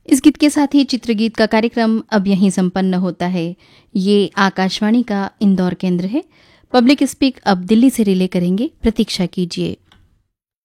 इस गीत के साथ ही चित्रगीत का कार्यक्रम अब यहीं संपन्न होता है। ये आकाशवाणी का इंदौर केंद्र है। पब्लिक स्पीक अब दिल्ली से रिले करेंगे, प्रतीक्षा कीजिए।